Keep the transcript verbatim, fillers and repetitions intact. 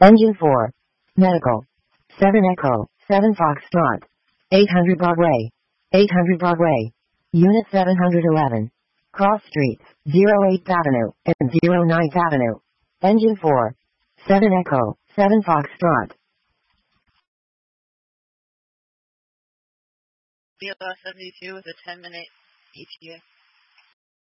Engine four. Medical. seven Echo, seven Foxtrot. eight hundred Broadway. eight hundred Broadway. Unit seven hundred eleven. Cross Streets, oh eighth Avenue and oh ninth Avenue. Engine four. seven Echo, seven Foxtrot. B L S seventy-two with a ten minute E T A.